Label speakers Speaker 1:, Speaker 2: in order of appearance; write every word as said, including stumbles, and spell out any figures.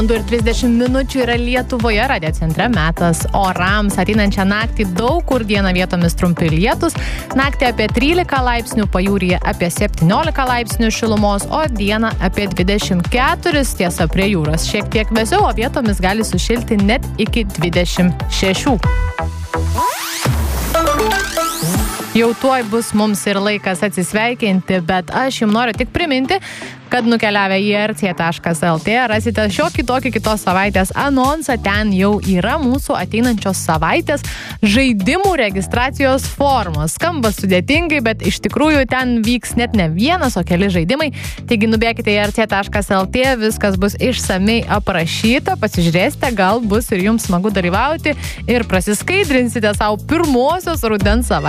Speaker 1: du ir trisdešimt minučių yra Lietuvoje, radio centre metas orams. Ateinančią naktį daug kur dieną vietomis trumpi lietus. Naktį apie trylika laipsnių, pajūryje apie septyniolika laipsnių šilumos, o dieną apie dvidešimt keturis, tiesa prie jūros šiek tiek vėsiau, o vietomis gali sušilti net iki dvidešimt šešių. Jau tuoj bus mums ir laikas atsisveikinti, bet aš jums noriu tik priminti, kad nukeliavę į er cė taškas el tė rasite šiokį tokį kitos savaitės anonsą. Ten jau yra mūsų ateinančios savaitės žaidimų registracijos formos. Skamba sudėtingai, bet iš tikrųjų ten vyks net ne vienas, o keli žaidimai. Taigi nubėkite į er cė taškas el tė, viskas bus išsamei aprašyta, pasižiūrėsite, gal bus ir jums smagu dalyvauti ir prasiskaidrinsite savo pirmosios rudens savaitės